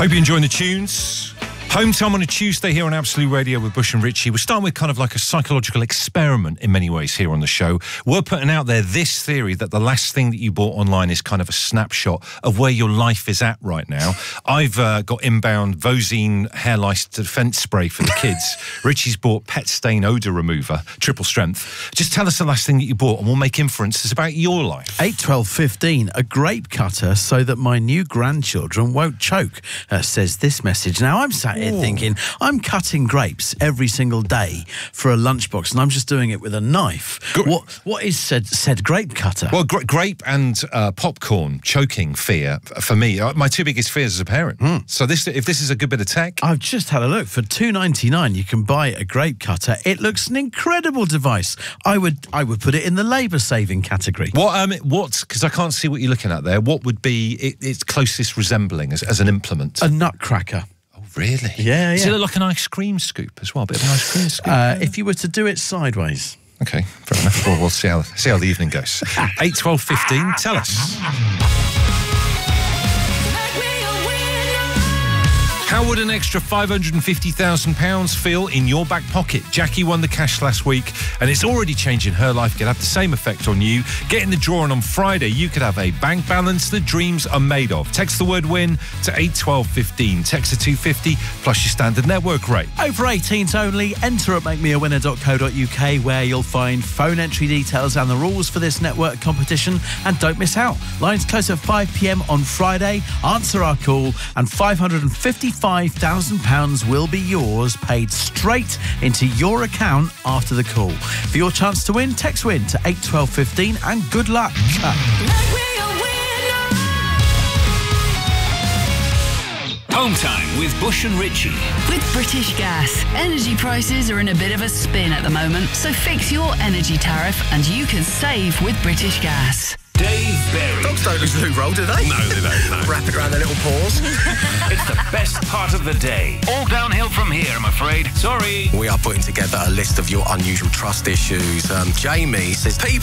Hope you're enjoying the tunes. Home time on a Tuesday here on Absolute Radio with Bush and Richie. We're starting with kind of like a psychological experiment in many ways here on the show. We're putting out there this theory that the last thing that you bought online is kind of a snapshot of where your life is at right now. I've got inbound Vosine hair lice defense spray for the kids. Richie's bought pet stain odour remover, triple strength. Just tell us the last thing that you bought and we'll make inferences about your life. 8, 12, 15, a grape cutter so that my new grandchildren won't choke, says this message. Now, I'm sat here thinking, I'm cutting grapes every single day for a lunchbox, and I'm just doing it with a knife. What is said grape cutter? Well, grape and popcorn choking fear, for me, my two biggest fears as a parent. So if this is a good bit of tech... I've just had a look. For $2.99, you can buy a grape cutter. It looks an incredible device. I would put it in the labour-saving category. Because I can't see what you're looking at there, what would be its closest resembling as an implement? A nutcracker. Really? Yeah. Does it look like an ice cream scoop as well? A bit of an ice cream scoop? If you were to do it sideways. Okay, fair enough. Well, we'll see how the evening goes. 8, 12, 15, tell us. How would an extra £550,000 feel in your back pocket? Jackie won the cash last week, and it's already changing her life. Could have the same effect on you. Get in the drawing on Friday. You could have a bank balance that dreams are made of. Text the word WIN to 81215. Text to 250 plus your standard network rate. Over 18s only. Enter at makemeawinner.co.uk, where you'll find phone entry details and the rules for this network competition. And don't miss out. Lines close at 5 p.m. on Friday. Answer our call, and £555,000 will be yours, paid straight into your account after the call. For your chance to win, text WIN to 81215, and good luck. Home time with Bush and Richie. With British Gas, energy prices are in a bit of a spin at the moment, so fix your energy tariff and you can save with British Gas. Dave Berry. Dogs don't lose loo roll, do they? No, they don't. No. Wrap it around their little paws. It's the best part of the day. All downhill from here, I'm afraid. Sorry. We are putting together a list of your unusual trust issues. Jamie says, people